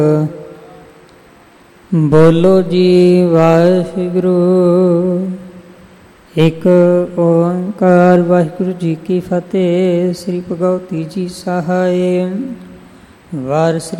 ਬੋਲੋ ਜੀ ਵਾਹਿਗੁਰੂ। ਇੱਕ ਓੰਕਾਰ। ਵਾਹਿਗੁਰੂ ਜੀ ਕੀ ਫਤਿਹ। ਸ੍ਰੀ ਭਗਵਤੀ ਜੀ ਸਹਾਇ। ਵਾਰ ਸ੍ਰੀ